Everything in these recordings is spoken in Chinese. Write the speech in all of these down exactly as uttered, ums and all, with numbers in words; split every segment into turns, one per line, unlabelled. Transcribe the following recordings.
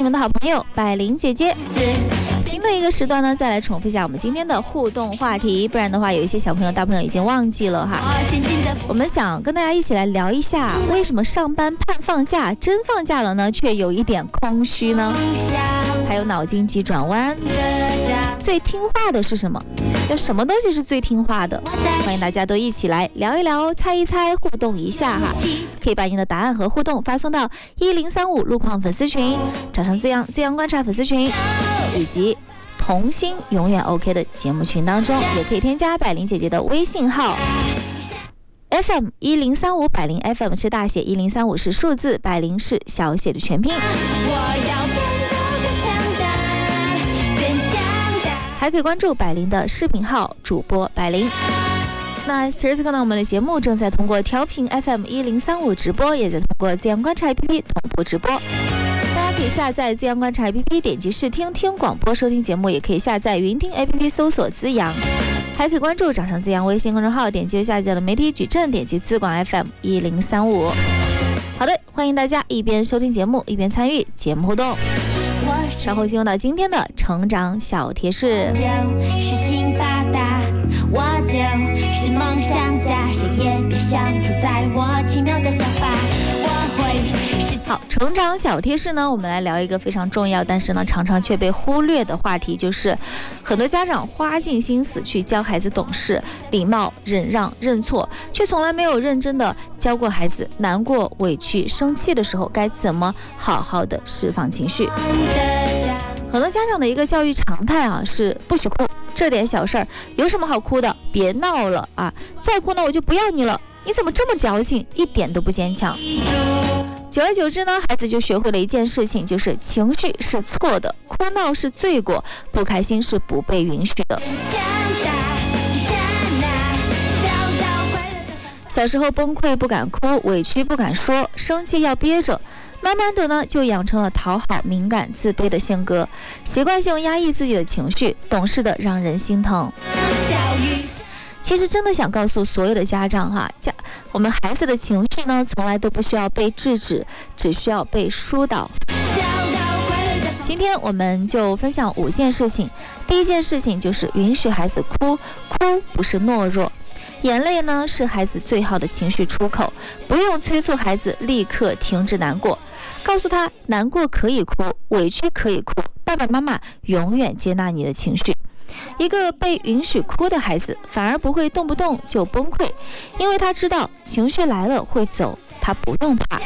们的好朋友百灵姐姐。新的一个时段呢，再来重复一下我们今天的互动话题，不然的话有一些小朋友大朋友已经忘记了哈。我们想跟大家一起来聊一下，为什么上班盼放假，真放假了呢却有一点空虚呢？还有脑筋急转弯，最听话的是什么？有什么东西是最听话的？欢迎大家都一起来聊一聊，猜一猜，互动一下哈。可以把您的答案和互动发送到一零三五路况粉丝群，找上自阳自阳观察粉丝群，以及童心永远 OK 的节目群当中，也可以添加百灵姐姐的微信号 F M 一零三五，百灵 F M 是大写，一零三五是数字，百灵是小写的全拼。还可以关注百灵的视频号主播百灵。那此时此刻呢，我们的节目正在通过调频 F M 一零三五直播，也在通过自阳观察 A P P 同步直播。大家可以下载自阳观察 A P P， 点击试听听广播收听节目，也可以下载云听 A P P 搜索资阳。还可以关注掌上资阳微信公众号，点击右下角的媒体矩阵，点击资广 F M 一零三五。好的，欢迎大家一边收听节目一边参与节目互动。稍后进入到今天的成长小贴士。
就是辛巴达，我就是梦想家，谁也别想主宰我奇妙的想法。我会
好，成长小贴士呢，我们来聊一个非常重要，但是呢常常却被忽略的话题，就是很多家长花尽心思去教孩子懂事、礼貌、忍让、认错，却从来没有认真的教过孩子难过、委屈、生气的时候该怎么好好的释放情绪。很多家长的一个教育常态啊，是不许哭，这点小事儿有什么好哭的？别闹了啊！再哭呢我就不要你了！你怎么这么矫情，一点都不坚强。久而久之呢，孩子就学会了一件事情，就是情绪是错的，哭闹是罪过，不开心是不被允许的。小时候崩溃不敢哭，委屈不敢说，生气要憋着，慢慢的呢就养成了讨好、敏感、自卑的性格，习惯性压抑自己的情绪，懂事的让人心疼。其实真的想告诉所有的家长哈，家我们孩子的情绪呢从来都不需要被制止，只需要被疏导。今天我们就分享五件事情。第一件事情就是允许孩子哭，哭不是懦弱，眼泪呢是孩子最好的情绪出口，不用催促孩子立刻停止难过，告诉他难过可以哭，委屈可以哭，爸爸妈妈永远接纳你的情绪。一个被允许哭的孩子反而不会动不动就崩溃，因为他知道情绪来了会走，他不用怕。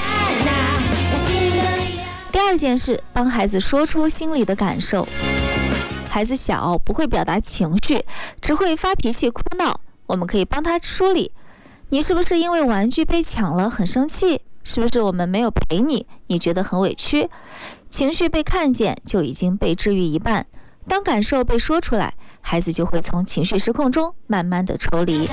第二件事，帮孩子说出心里的感受。孩子小，不会表达情绪，只会发脾气哭闹，我们可以帮他梳理，你是不是因为玩具被抢了很生气？是不是我们没有陪你，你觉得很委屈？情绪被看见就已经被治愈一半，当感受被说出来，孩子就会从情绪失控中慢慢的抽离。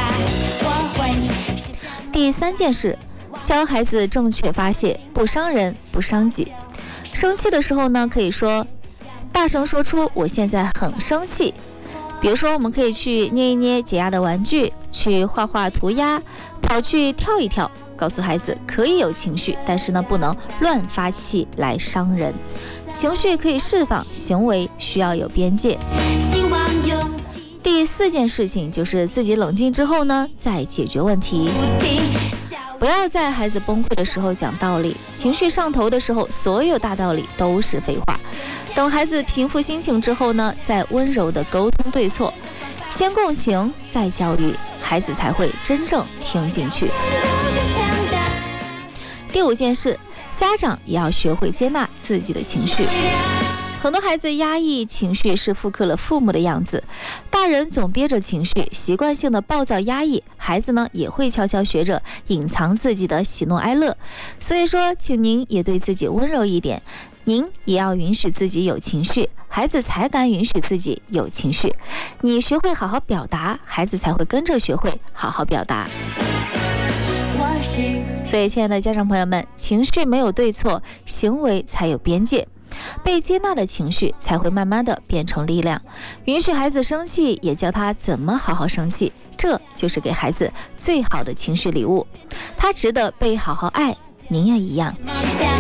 第三件事，教孩子正确发泄，不伤人不伤己。生气的时候呢，可以说大声说出我现在很生气。比如说我们可以去捏一捏解压的玩具，去画画涂鸦，跑去跳一跳，告诉孩子可以有情绪，但是呢不能乱发气来伤人。情绪可以释放，行为需要有边界。第四件事情就是自己冷静之后呢再解决问题，不要在孩子崩溃的时候讲道理，情绪上头的时候所有大道理都是废话。等孩子平复心情之后呢，再温柔的沟通对错，先共情再教育，孩子才会真正听进去。第五件事，家长也要学会接纳自己的情绪。很多孩子压抑情绪是复刻了父母的样子，大人总憋着情绪，习惯性的暴躁压抑，孩子呢也会悄悄学着隐藏自己的喜怒哀乐。所以说，请您也对自己温柔一点，您也要允许自己有情绪，孩子才敢允许自己有情绪。你学会好好表达，孩子才会跟着学会好好表达。所以亲爱的家长朋友们，情绪没有对错，行为才有边界，被接纳的情绪才会慢慢的变成力量。允许孩子生气，也教他怎么好好生气，这就是给孩子最好的情绪礼物，他值得被好好爱，您也一样。